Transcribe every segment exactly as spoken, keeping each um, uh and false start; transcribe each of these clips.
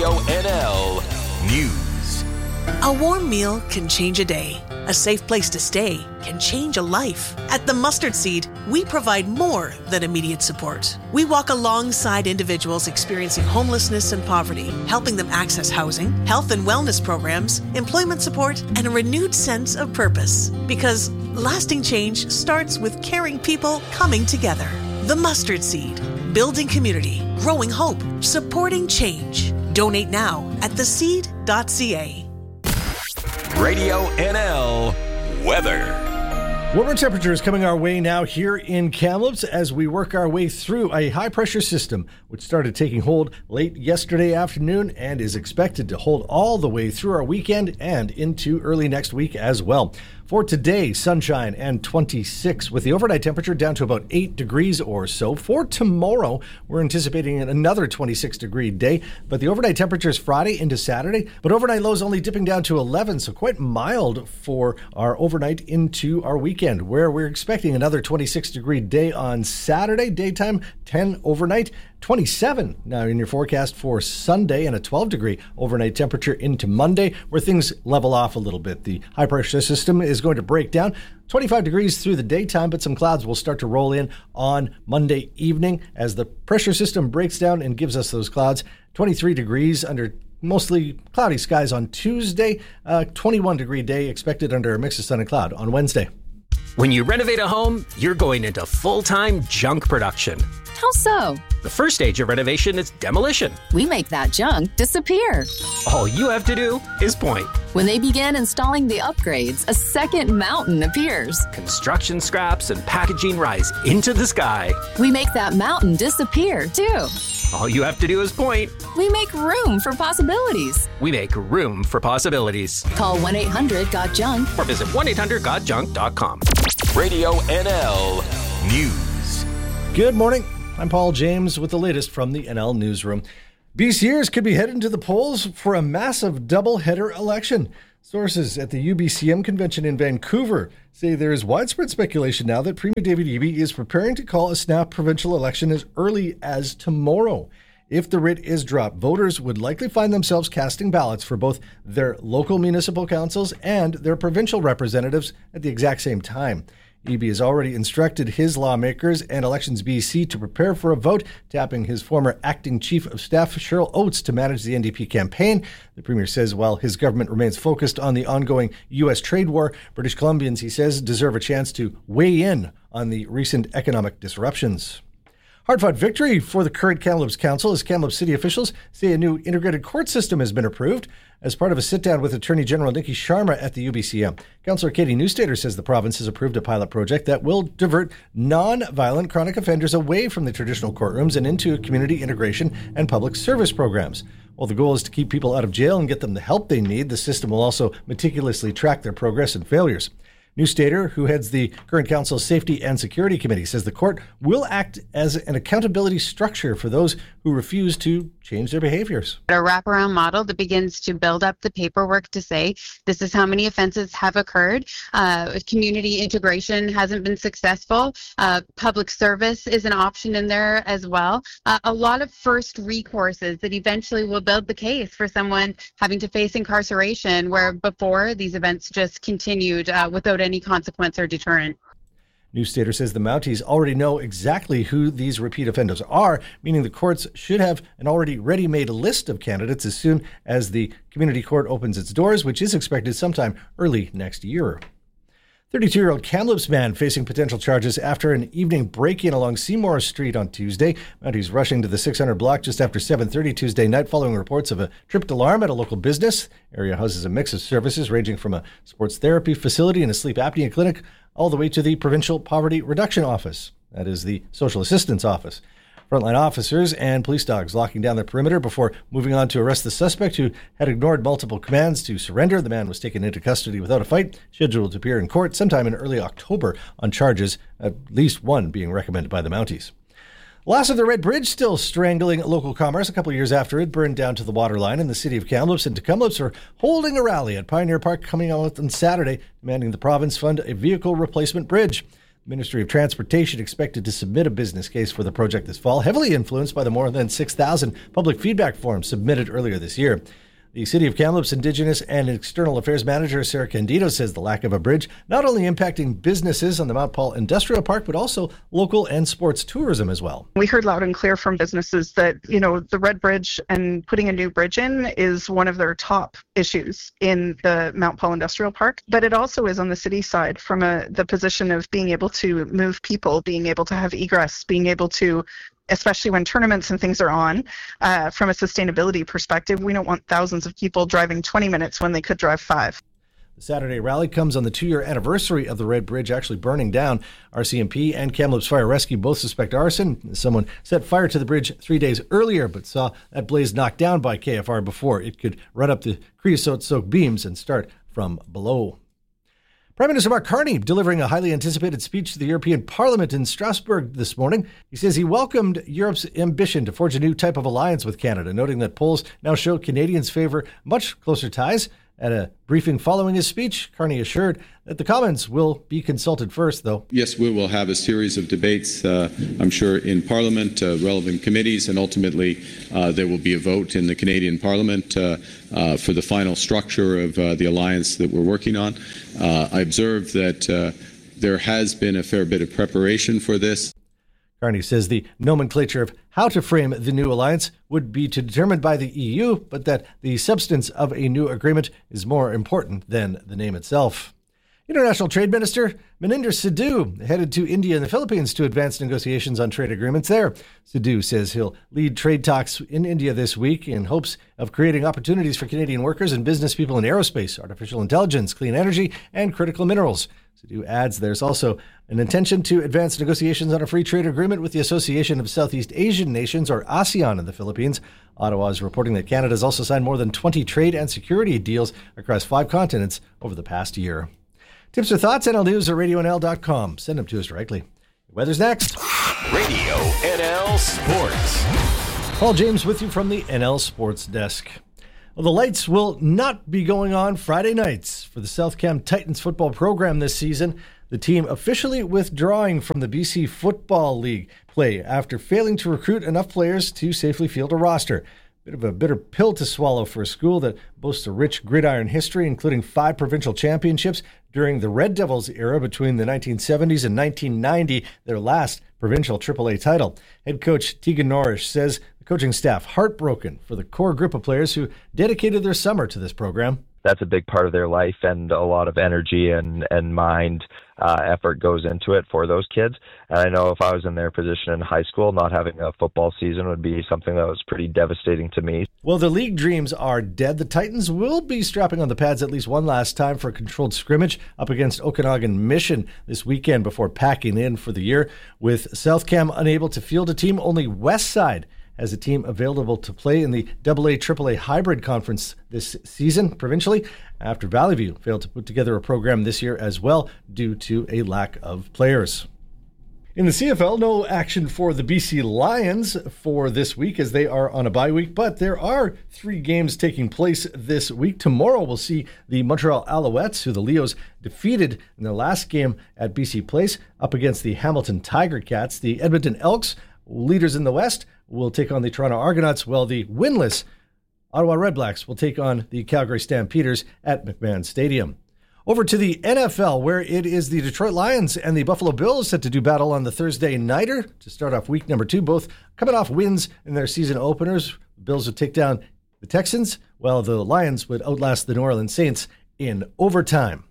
Radio N L News. A warm meal can change a day. A safe place to stay can change a life. At The Mustard Seed, we provide more than immediate support. We walk alongside individuals experiencing homelessness and poverty, helping them access housing, health and wellness programs, employment support, and a renewed sense of purpose. Because lasting change starts with caring people coming together. The Mustard Seed, building community, growing hope, supporting change. Donate now at the seed dot c a. Radio N L weather. Warmer temperatures coming our way now here in Kamloops as we work our way through a high-pressure system which started taking hold late yesterday afternoon and is expected to hold all the way through our weekend and into early next week as well. For today, sunshine and twenty-six with the overnight temperature down to about eight degrees or so. For tomorrow, we're anticipating another twenty-six degree day, but the overnight temperature is Friday into Saturday, but overnight lows only dipping down to eleven, so quite mild for our overnight into our weekend, where we're expecting another twenty-six degree day on Saturday, daytime ten overnight. twenty-seven now in your forecast for Sunday, and a twelve degree overnight temperature into Monday, where things level off a little bit. The high pressure system is going to break down. twenty-five degrees through the daytime, but some clouds will start to roll in on Monday evening as the pressure system breaks down and gives us those clouds. twenty-three degrees under mostly cloudy skies on Tuesday. Uh, twenty-one degree day expected under a mix of sun and cloud on Wednesday. When you renovate a home, you're going into full-time junk production. How so? The first stage of renovation is demolition. We make that junk disappear. All you have to do is point. When they begin installing the upgrades, a second mountain appears. Construction scraps and packaging rise into the sky. We make that mountain disappear, too. All you have to do is point. We make room for possibilities. We make room for possibilities. Call one eight hundred got junk or visit one eight hundred got junk dot com. Radio N L News. Good morning. I'm Paul James with the latest from the N L Newsroom. BCers could be heading to the polls for a massive double-header election. Sources at the U B C M convention in Vancouver say there is widespread speculation now that Premier David Eby is preparing to call a snap provincial election as early as tomorrow. If the writ is dropped, voters would likely find themselves casting ballots for both their local municipal councils and their provincial representatives at the exact same time. Eby has already instructed his lawmakers and Elections B C to prepare for a vote, tapping his former acting chief of staff, Cheryl Oates, to manage the N D P campaign. The premier says while his government remains focused on the ongoing U S trade war, British Columbians, he says, deserve a chance to weigh in on the recent economic disruptions. Hard-fought victory for the current Kamloops Council as Kamloops City officials say a new integrated court system has been approved as part of a sit-down with Attorney General Nikki Sharma at the U B C M. Councillor Katie Newstater says the province has approved a pilot project that will divert non-violent chronic offenders away from the traditional courtrooms and into community integration and public service programs. While the goal is to keep people out of jail and get them the help they need, the system will also meticulously track their progress and failures. Newstater, who heads the current council's Safety and Security Committee, says the court will act as an accountability structure for those who refuse to change their behaviors. A wraparound model that begins to build up the paperwork to say this is how many offenses have occurred. Uh, community integration hasn't been successful. Uh, public service is an option in there as well. Uh, a lot of first recourses that eventually will build the case for someone having to face incarceration, where before these events just continued uh, without any consequence or deterrent. Newstater says the Mounties already know exactly who these repeat offenders are, meaning the courts should have an already ready-made list of candidates as soon as the community court opens its doors, which is expected sometime early next year. thirty-two-year-old Kamloops man facing potential charges after an evening break-in along Seymour Street on Tuesday. Mounties rushing to the six hundred block just after seven thirty Tuesday night following reports of a tripped alarm at a local business. Area houses a mix of services ranging from a sports therapy facility and a sleep apnea clinic all the way to the Provincial Poverty Reduction Office. That is the Social Assistance Office. Frontline officers and police dogs locking down the perimeter before moving on to arrest the suspect, who had ignored multiple commands to surrender. The man was taken into custody without a fight, scheduled to appear in court sometime in early October on charges, at least one being recommended by the Mounties. Loss of the Red Bridge still strangling local commerce a couple of years after it burned down to the waterline in the city of Kamloops. And Kamloops are holding a rally at Pioneer Park coming out on Saturday, demanding the province fund a vehicle replacement bridge. Ministry of Transportation expected to submit a business case for the project this fall, heavily influenced by the more than six thousand public feedback forms submitted earlier this year. The City of Kamloops Indigenous and External Affairs Manager Sarah Candido says the lack of a bridge not only impacting businesses on the Mount Paul Industrial Park, but also local and sports tourism as well. We heard loud and clear from businesses that, you know, the Red Bridge and putting a new bridge in is one of their top issues in the Mount Paul Industrial Park. But it also is on the city side from a, the position of being able to move people, being able to have egress, being able to, especially when tournaments and things are on, uh, from a sustainability perspective. We don't want thousands of people driving twenty minutes when they could drive five. The Saturday rally comes on the two-year anniversary of the Red Bridge actually burning down. R C M P and Kamloops Fire Rescue both suspect arson. Someone set fire to the bridge three days earlier, but saw that blaze knocked down by K F R before it could run up the creosote-soaked beams and start from below. Prime Minister Mark Carney delivering a highly anticipated speech to the European Parliament in Strasbourg this morning. He says he welcomed Europe's ambition to forge a new type of alliance with Canada, noting that polls now show Canadians favor much closer ties. At a briefing following his speech, Carney assured that the Commons will be consulted first, though. Yes, we will have a series of debates, uh, I'm sure, in Parliament, uh, relevant committees, and ultimately uh, there will be a vote in the Canadian Parliament uh, uh, for the final structure of uh, the alliance that we're working on. Uh, I observe that uh, there has been a fair bit of preparation for this. Carney says the nomenclature of how to frame the new alliance would be determined by the E U, but that the substance of a new agreement is more important than the name itself. International Trade Minister Maninder Sidhu headed to India and the Philippines to advance negotiations on trade agreements there. Sidhu says he'll lead trade talks in India this week in hopes of creating opportunities for Canadian workers and business people in aerospace, artificial intelligence, clean energy, and critical minerals. Sidhu adds there's also an intention to advance negotiations on a free trade agreement with the Association of Southeast Asian Nations, or ASEAN, in the Philippines. Ottawa is reporting that Canada has also signed more than twenty trade and security deals across five continents over the past year. Tips or thoughts? N L News at radio N L dot com. Send them to us directly. Weather's next. Radio N L Sports. Paul James with you from the N L Sports Desk. Well, the lights will not be going on Friday nights for the South Cam Titans football program this season. The team officially withdrawing from the B C Football League play after failing to recruit enough players to safely field a roster. Bit of a bitter pill to swallow for a school that boasts a rich gridiron history, including five provincial championships during the Red Devils era between the nineteen seventies and nineteen ninety, their last provincial triple A title. Head coach Tegan Norrish says the coaching staff heartbroken for the core group of players who dedicated their summer to this program. That's a big part of their life, and a lot of energy and, and mind uh, effort goes into it for those kids. And I know if I was in their position in high school, not having a football season would be something that was pretty devastating to me. Well, the league dreams are dead. The Titans will be strapping on the pads at least one last time for a controlled scrimmage up against Okanagan Mission this weekend before packing in for the year. With South Cam unable to field a team, only Westside has a team available to play in the double A triple A hybrid conference this season provincially, after Valley View failed to put together a program this year as well due to a lack of players. In the C F L, no action for the B C Lions for this week as they are on a bye week, but there are three games taking place this week. Tomorrow we'll see the Montreal Alouettes, who the Leos defeated in their last game at B C Place, up against the Hamilton Tiger Cats. The Edmonton Elks, leaders in the West, will take on the Toronto Argonauts, while the winless Ottawa Redblacks will take on the Calgary Stampeders at McMahon Stadium. Over to the N F L, where it is the Detroit Lions and the Buffalo Bills set to do battle on the Thursday nighter to start off week number two, both coming off wins in their season openers. The Bills would take down the Texans, while the Lions would outlast the New Orleans Saints in overtime.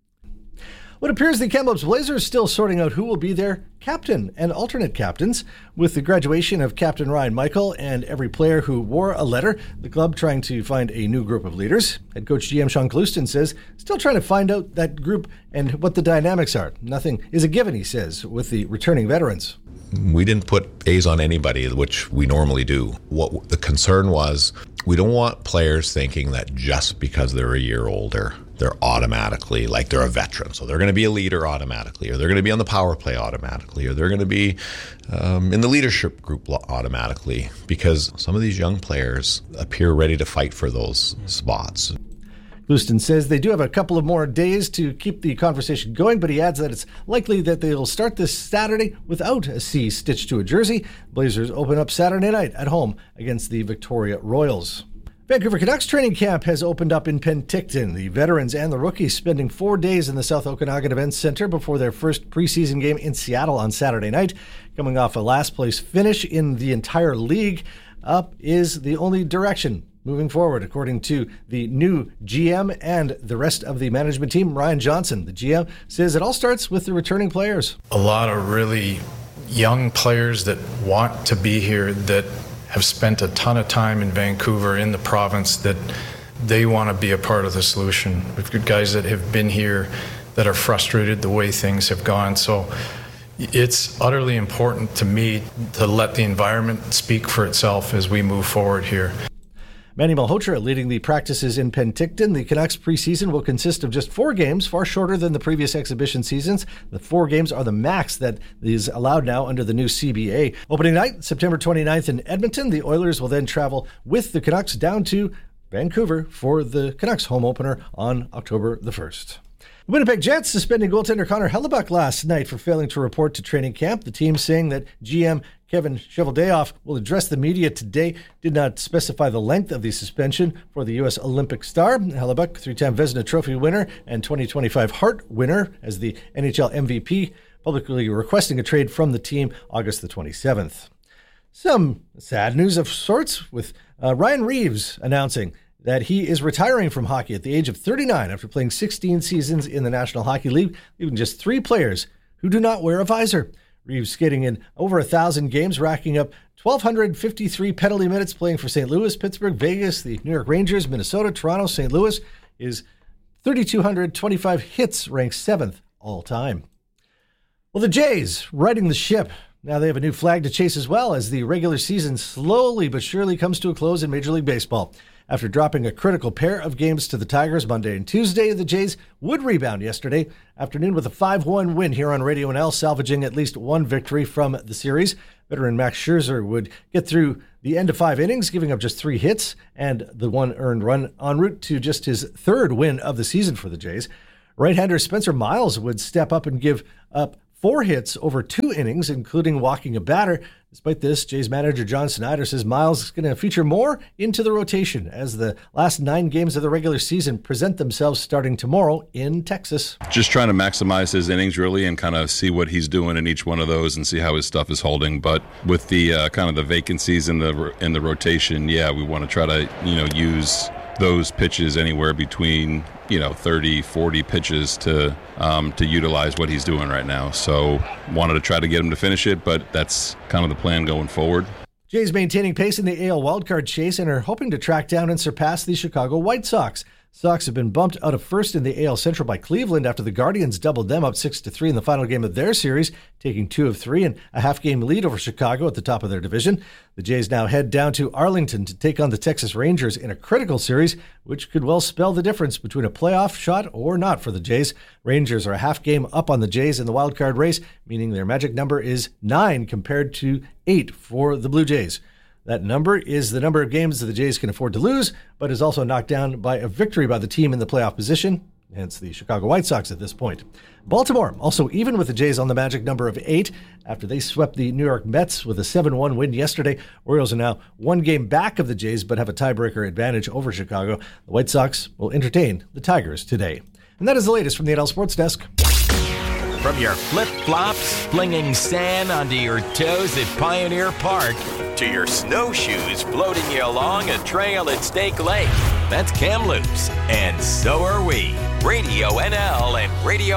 What appears the Kamloops Blazers still sorting out who will be their captain and alternate captains. With the graduation of Captain Ryan Michael and every player who wore a letter, the club trying to find a new group of leaders. Head coach G M Sean Clouston says, still trying to find out that group and what the dynamics are. Nothing is a given, he says, with the returning veterans. We didn't put A's on anybody, which we normally do. What the concern was, we don't want players thinking that just because they're a year older, they're automatically, like they're a veteran. So they're going to be a leader automatically, or they're going to be on the power play automatically, or they're going to be um, in the leadership group automatically, because some of these young players appear ready to fight for those spots. Clouston says they do have a couple of more days to keep the conversation going, but he adds that it's likely that they'll start this Saturday without a C stitched to a jersey. Blazers open up Saturday night at home against the Victoria Royals. Vancouver Canucks training camp has opened up in Penticton. The veterans and the rookies spending four days in the South Okanagan Events Center before their first preseason game in Seattle on Saturday night. Coming off a last-place finish in the entire league, up is the only direction moving forward, according to the new G M and the rest of the management team. Ryan Johnson, the G M, says it all starts with the returning players. A lot of really young players that want to be here, that have spent a ton of time in Vancouver, in the province, that they want to be a part of the solution. We've got guys that have been here that are frustrated the way things have gone. So it's utterly important to me to let the environment speak for itself as we move forward here. Manny Malhotra leading the practices in Penticton. The Canucks preseason will consist of just four games, far shorter than the previous exhibition seasons. The four games are the max that is allowed now under the new C B A. Opening night, September twenty-ninth in Edmonton. The Oilers will then travel with the Canucks down to Vancouver for the Canucks home opener on October the first. The Winnipeg Jets suspending goaltender Connor Hellebuyck last night for failing to report to training camp. The team saying that G M Kevin Cheveldayoff will address the media today. Did not specify the length of the suspension for the U S Olympic star. Hellebuyck, three-time Vezina Trophy winner and twenty twenty-five Hart winner as the N H L M V P, publicly requesting a trade from the team August the twenty-seventh. Some sad news of sorts with uh, Ryan Reeves announcing that he is retiring from hockey at the age of thirty-nine after playing sixteen seasons in the National Hockey League, leaving just three players who do not wear a visor. Reeves skating in over one thousand games, racking up one thousand two hundred fifty-three penalty minutes, playing for Saint Louis, Pittsburgh, Vegas, the New York Rangers, Minnesota, Toronto, Saint Louis. His three thousand two hundred twenty-five hits ranks seventh all time. Well, the Jays riding the ship. Now they have a new flag to chase as well as the regular season slowly but surely comes to a close in Major League Baseball. After dropping a critical pair of games to the Tigers Monday and Tuesday, the Jays would rebound yesterday afternoon with a five one win here on Radio N L, salvaging at least one victory from the series. Veteran Max Scherzer would get through the end of five innings, giving up just three hits and the one earned run, en route to just his third win of the season for the Jays. Right-hander Spencer Miles would step up and give up four hits over two innings, including walking a batter. Despite this, Jays manager John Snyder says Miles is going to feature more into the rotation as the last nine games of the regular season present themselves starting tomorrow in Texas. Just trying to maximize his innings, really, and kind of see what he's doing in each one of those and see how his stuff is holding. But with the uh, kind of the vacancies in the in the rotation, yeah, we want to try to, you know, use those pitches anywhere between, you know, thirty, forty pitches to um, to utilize what he's doing right now. So wanted to try to get him to finish it, but that's kind of the plan going forward. Jays maintaining pace in the A L wildcard chase and are hoping to track down and surpass the Chicago White Sox. Sox have been bumped out of first in the A L Central by Cleveland after the Guardians doubled them up six to three in the final game of their series, taking two of three and a half-game lead over Chicago at the top of their division. The Jays now head down to Arlington to take on the Texas Rangers in a critical series, which could well spell the difference between a playoff shot or not for the Jays. Rangers are a half-game up on the Jays in the wildcard race, meaning their magic number is nine compared to eight for the Blue Jays. That number is the number of games that the Jays can afford to lose, but is also knocked down by a victory by the team in the playoff position, hence the Chicago White Sox at this point. Baltimore also even with the Jays on the magic number of eight after they swept the New York Mets with a seven one win yesterday. Orioles are now one game back of the Jays, but have a tiebreaker advantage over Chicago. The White Sox will entertain the Tigers today. And that is the latest from the N L Sports Desk. From your flip-flops, flinging sand onto your toes at Pioneer Park, to your snowshoes floating you along a trail at Stake Lake. That's Kamloops, and so are we. Radio N L and Radio